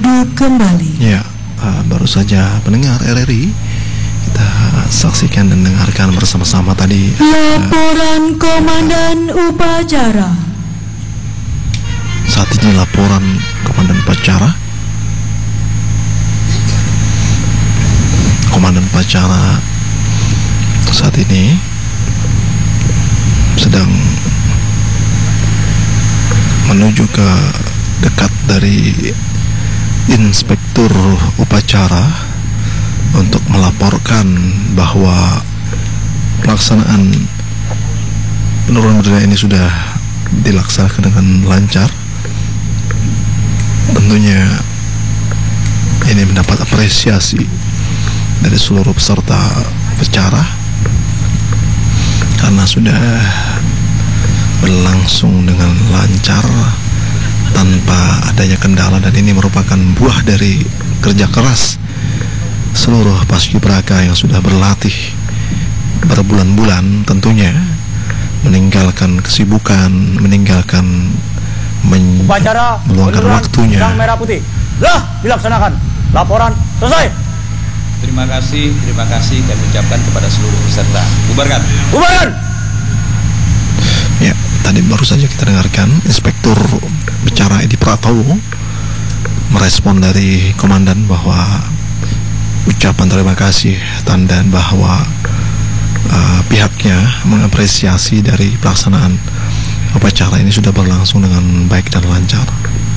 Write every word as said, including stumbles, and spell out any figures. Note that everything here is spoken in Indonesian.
hidup kembali. Ya, uh, baru saja pendengar R R I, kita saksikan dan dengarkan bersama-sama tadi laporan uh, Komandan Upacara. Saat ini laporan Komandan Upacara. Komandan Upacara saat ini sedang menuju ke dekat dari Inspektur Upacara untuk melaporkan bahwa pelaksanaan penurunan bendera ini sudah dilaksanakan dengan lancar. Tentunya ini mendapat apresiasi dari seluruh peserta upacara karena sudah berlangsung dengan lancar tanpa adanya kendala, dan ini merupakan buah dari kerja keras seluruh paskibraka yang sudah berlatih berbulan-bulan, tentunya meninggalkan kesibukan, meninggalkan men- upacara meluangkan waktunya. Sang merah putih lah dilaksanakan. Laporan selesai. Terima kasih, terima kasih kami ucapkan kepada seluruh peserta. Bubarkan. Bubarkan. Ya, tadi baru saja kita dengarkan Inspektur bicara Edi Pratowo merespon dari komandan bahwa ucapan terima kasih tanda bahwa uh, pihaknya mengapresiasi dari pelaksanaan upacara ini sudah berlangsung dengan baik dan lancar.